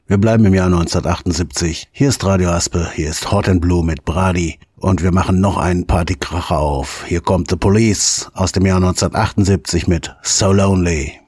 Wir bleiben im Jahr 1978. Hier ist Radio Aspe, hier ist Hot and Blue mit Brady. Und wir machen noch einen Partykracher auf. Hier kommt The Police aus dem Jahr 1978 mit So Lonely.